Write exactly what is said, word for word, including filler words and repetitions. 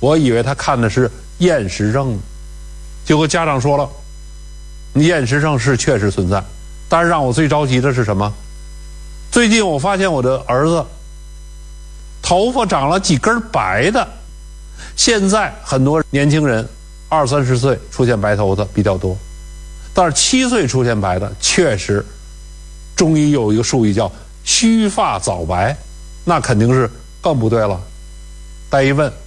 我以为他看的是厌食症呢，结果家长说了，你厌食症是确实存在，但是让我最着急的是什么？最近我发现我的儿子头发长了几根白的，现在很多年轻人二三十岁出现白头发比较多，但是七岁出现白的确实，中医有一个术语叫须发早白，那肯定是更不对了。再一问，